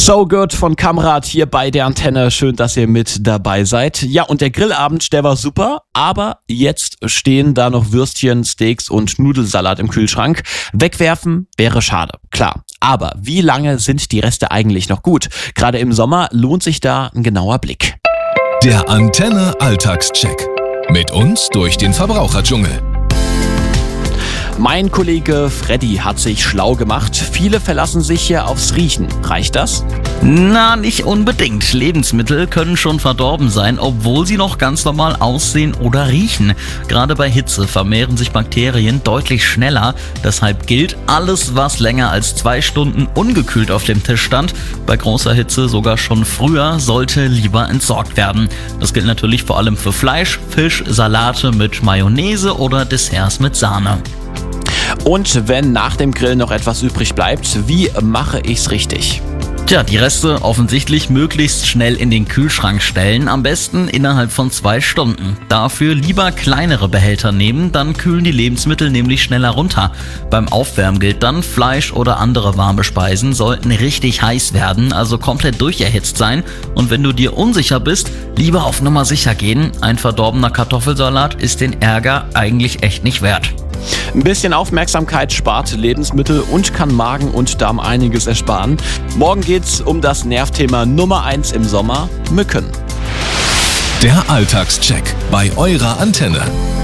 So Good von Kamrat hier bei der Antenne. Schön, dass ihr mit dabei seid. Ja, und der Grillabend, der war super, aber jetzt stehen da noch Würstchen, Steaks und Nudelsalat im Kühlschrank. Wegwerfen wäre schade, klar. Aber wie lange sind die Reste eigentlich noch gut? Gerade im Sommer lohnt sich da ein genauer Blick. Der Antenne Alltagscheck. Mit uns durch den Verbraucherdschungel. Mein Kollege Freddy hat sich schlau gemacht. Viele verlassen sich hier aufs Riechen. Reicht das? Na, nicht unbedingt. Lebensmittel können schon verdorben sein, obwohl sie noch ganz normal aussehen oder riechen. Gerade bei Hitze vermehren sich Bakterien deutlich schneller. Deshalb gilt, alles, was länger als 2 Stunden ungekühlt auf dem Tisch stand, bei großer Hitze sogar schon früher, sollte lieber entsorgt werden. Das gilt natürlich vor allem für Fleisch, Fisch, Salate mit Mayonnaise oder Desserts mit Sahne. Und wenn nach dem Grill noch etwas übrig bleibt, wie mache ich's richtig? Tja, die Reste offensichtlich möglichst schnell in den Kühlschrank stellen, am besten innerhalb von 2 Stunden. Dafür lieber kleinere Behälter nehmen, dann kühlen die Lebensmittel nämlich schneller runter. Beim Aufwärmen gilt dann, Fleisch oder andere warme Speisen sollten richtig heiß werden, also komplett durcherhitzt sein. Und wenn du dir unsicher bist, lieber auf Nummer sicher gehen. Ein verdorbener Kartoffelsalat ist den Ärger eigentlich echt nicht wert. Ein bisschen Aufmerksamkeit spart Lebensmittel und kann Magen und Darm einiges ersparen. Morgen geht's um das Nervthema Nummer 1 im Sommer, Mücken. Der Alltagscheck bei eurer Antenne.